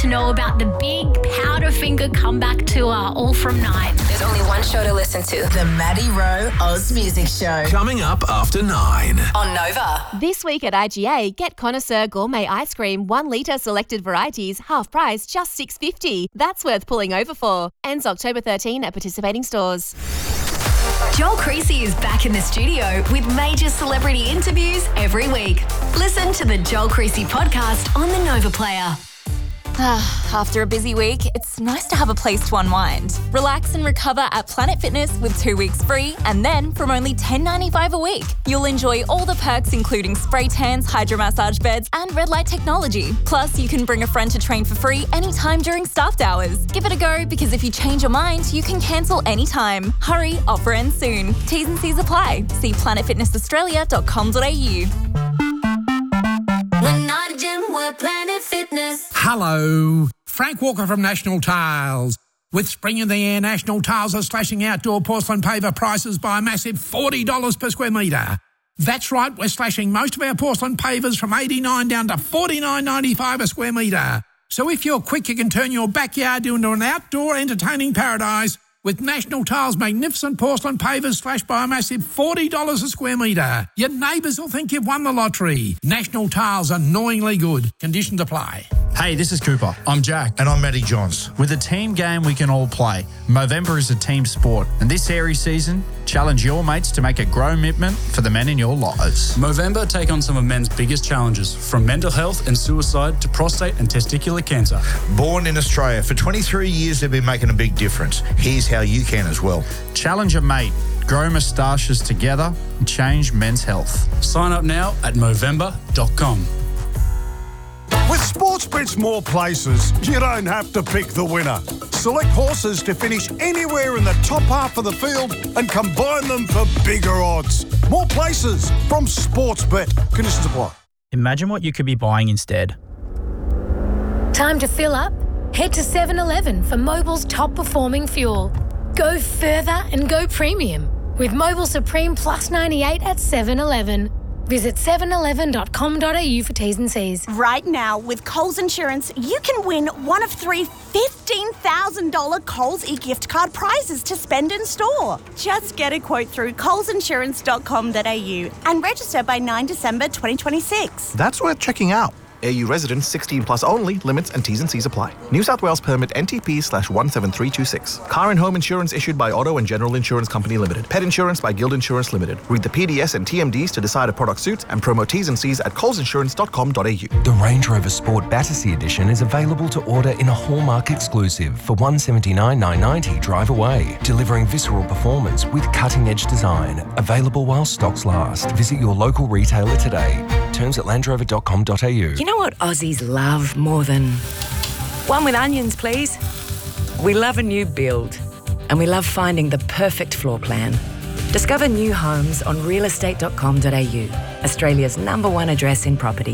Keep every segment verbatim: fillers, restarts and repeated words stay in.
know about the big Powderfinger comeback tour, all from nine. There's only one show to listen to. The Maddie Rowe Oz Music Show. Coming up after nine. On Nova. This week at I G A, get Connoisseur Gourmet Ice Cream, one litre selected varieties, half price, just six dollars fifty. That's worth pulling over for. Ends October thirteenth at participating stores. Joel Creasy is back in the studio with major celebrity interviews every week. Listen to the Joel Creasy podcast on the Nova Player. After a busy week, it's nice to have a place to unwind. Relax and recover at Planet Fitness with two weeks free, and then from only ten dollars ninety-five a week, you'll enjoy all the perks including spray tans, hydromassage beds and red light technology. Plus, you can bring a friend to train for free anytime during staffed hours. Give it a go, because if you change your mind, you can cancel anytime. Hurry, offer ends soon. T's and C's apply. See planet fitness australia dot com dot a u. We're not a gym, we're Planet Fitness. Hello, Frank Walker from National Tiles. With spring in the air, National Tiles are slashing outdoor porcelain paver prices by a massive forty dollars per square metre. That's right, we're slashing most of our porcelain pavers from eighty-nine dollars down to forty-nine ninety-five a square metre. So if you're quick, you can turn your backyard into an outdoor entertaining paradise with National Tiles' magnificent porcelain pavers slashed by a massive forty dollars a square metre. Your neighbours will think you've won the lottery. National Tiles, annoyingly good. Conditions apply. Hey, this is Cooper. I'm Jack. And I'm Matty Johns. With a team game we can all play, Movember is a team sport. And this hairy season, challenge your mates to make a grow commitment for the men in your lives. Movember take on some of men's biggest challenges, from mental health and suicide to prostate and testicular cancer. Born in Australia, for twenty-three years they've been making a big difference. Here's how you can as well. Challenge a mate, grow moustaches together and change men's health. Sign up now at movember dot com. With Sportsbet's more places, you don't have to pick the winner. Select horses to finish anywhere in the top half of the field and combine them for bigger odds. More places from Sportsbet. Conditions apply. Imagine what you could be buying instead. Time to fill up? Head to seven eleven for Mobil's top performing fuel. Go further and go premium with Mobil Supreme Plus ninety-eight at seven eleven. Visit seven eleven dot com dot a u for T's and C's. Right now, with Coles Insurance, you can win one of three fifteen thousand dollars Coles e-gift card prizes to spend in store. Just get a quote through coles insurance dot com dot a u and register by ninth December twenty twenty-six. That's worth checking out. A U residents sixteen plus only. Limits and T's and C's apply. New South Wales permit N T P slash one seven three two six. Car and home insurance issued by Auto and General Insurance Company Limited. Pet insurance by Guild Insurance Limited. Read the P D S and T M Ds to decide a product suits and promo T's and C's at coles insurance dot com dot a u. The Range Rover Sport Battersea Edition is available to order in a Hallmark exclusive for one hundred seventy-nine thousand nine hundred ninety dollars drive away, delivering visceral performance with cutting-edge design. Available while stocks last. Visit your local retailer today. Terms at land rover dot com dot a u. You know what Aussies love more than... One with onions, please. We love a new build, and we love finding the perfect floor plan. Discover new homes on real estate dot com dot a u, Australia's number one address in property.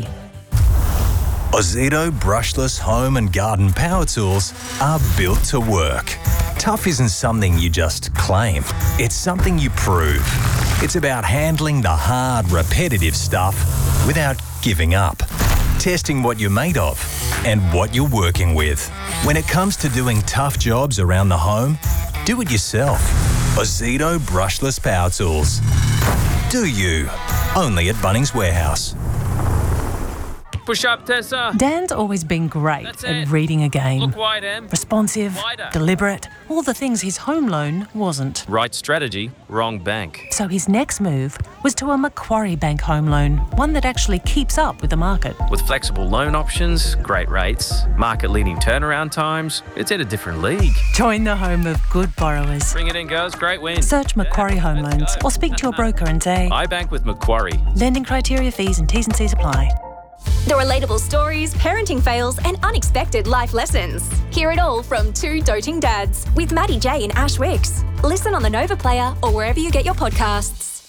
Ozito brushless home and garden power tools are built to work. Tough isn't something you just claim. It's something you prove. It's about handling the hard, repetitive stuff without giving up. Testing what you're made of and what you're working with. When it comes to doing tough jobs around the home, do it yourself. Ozito brushless power tools. Do you? Only at Bunnings Warehouse. Push up, Tessa. Dan's always been great at reading a game. Look wide, Em. Responsive, Wider. deliberate, all the things his home loan wasn't. Right strategy, wrong bank. So his next move was to a Macquarie Bank home loan, one that actually keeps up with the market. With flexible loan options, great rates, market-leading turnaround times, it's in a different league. Join the home of good borrowers. Bring it in, girls. Great win. Search Macquarie Home Loans or speak to your broker and say, I bank with Macquarie. Lending criteria, fees and T's and C's apply. The relatable stories, parenting fails, and unexpected life lessons. Hear it all from two doting dads with Maddie J and Ash Wicks. Listen on the Nova Player or wherever you get your podcasts.